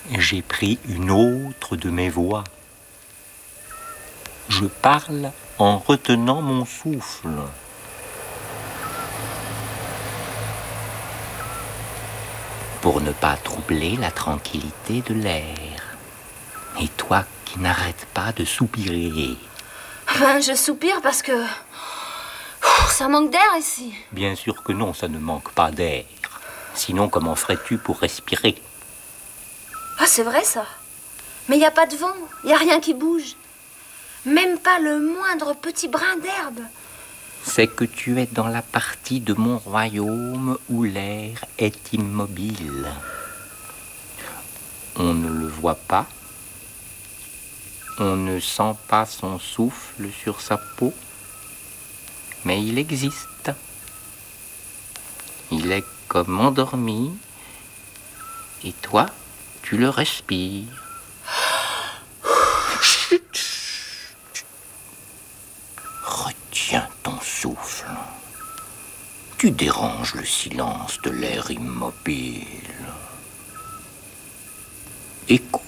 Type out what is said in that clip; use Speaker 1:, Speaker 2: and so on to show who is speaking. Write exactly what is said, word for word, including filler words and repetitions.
Speaker 1: j'ai pris une autre de mes voix. Je parle en retenant mon souffle. Pour ne pas troubler la tranquillité de l'air. Et toi qui n'arrêtes pas de soupirer.
Speaker 2: Ben, je soupire parce que... Ouh, ça manque d'air ici.
Speaker 1: Bien sûr que non, ça ne manque pas d'air. Sinon, comment ferais-tu pour respirer?
Speaker 2: Ah, c'est vrai ça. Mais il n'y a pas de vent, il n'y a rien qui bouge. Même pas le moindre petit brin d'herbe.
Speaker 1: C'est que tu es dans la partie de mon royaume où l'air est immobile. On ne le voit pas. On ne sent pas son souffle sur sa peau. Mais il existe. Il est comme endormi. Et toi, tu le respires. Retiens ton souffle. Tu déranges le silence de l'air immobile. Écoute.